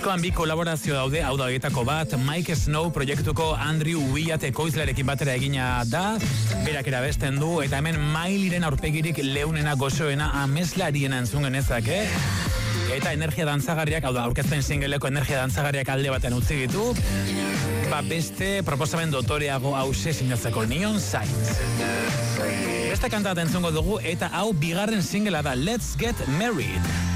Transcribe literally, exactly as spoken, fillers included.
Diskoan bi kolaborazio daude, hau da horietako bat, Mike Snow proiektuko Andrew Wyatt ekoizlearekin batera egina da, berak erabesten du, eta hemen Mileyren aurpegirik leunena gozoena ameslariena entzun genezake, eta energia dantzagarriak, hau da, aurkezpen singeleko energia dantzagarriak alde batean utzi ditu, ba beste proposamen dotoreago hause sinatzeko Neon Signs. Beste kanta bat entzungo dugu, eta hau bigarren singela da, Let's Get Married.